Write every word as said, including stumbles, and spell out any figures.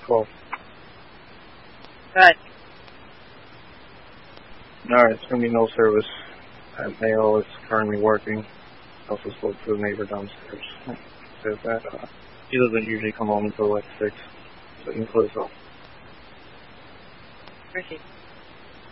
twelve. Good. Alright, it's going to be no service at Mayo. It's currently working. Also spoke to a neighbor downstairs. Says that uh, he doesn't usually come home until like six. So you can close off. Ricky.